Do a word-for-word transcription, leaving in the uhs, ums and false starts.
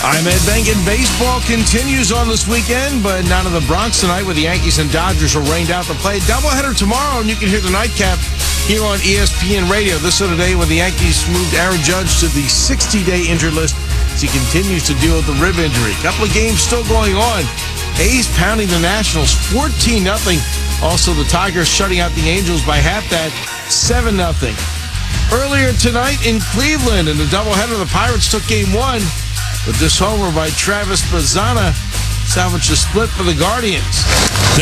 I'm Ed Bengen. Baseball continues on this weekend, but not in the Bronx tonight, where the Yankees and Dodgers are rained out to play. Doubleheader tomorrow, and you can hear the nightcap here on E S P N Radio. This is the day when the Yankees moved Aaron Judge to the sixty-day injured list as he continues to deal with the rib injury. A couple of games still going on. A's pounding the Nationals fourteen nothing. Also, the Tigers shutting out the Angels by half that, seven nothing. Earlier tonight in Cleveland, in the doubleheader, the Pirates took game one. But this homer by Travis Bazzana salvaged a split for the Guardians.